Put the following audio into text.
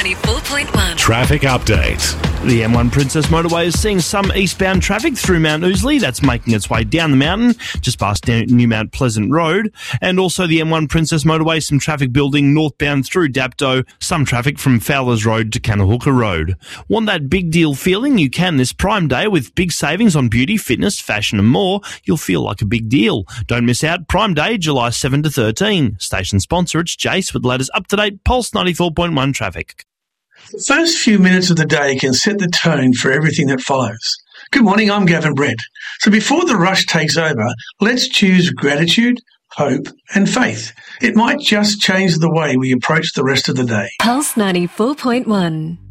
94.1. Traffic update. The M1 Princess Motorway is seeing some eastbound traffic through Mount Ousley. That's making its way down the mountain, just past New Mount Pleasant Road. And also the M1 Princess Motorway, some traffic building northbound through Dapto, some traffic from Fowlers Road to Kanahooka Road. Want that big deal feeling? You can this Prime Day with big savings on beauty, fitness, fashion and more. You'll feel like a big deal. Don't miss out. Prime Day, July 7 to 13. Station sponsor, it's Jace with the latest up-to-date Pulse 94.1 traffic. The first few minutes of the day can set the tone for everything that follows. Good morning, I'm Gavin Brett. So before the rush takes over, let's choose gratitude, hope and faith. It might just change the way we approach the rest of the day. Pulse 94.1.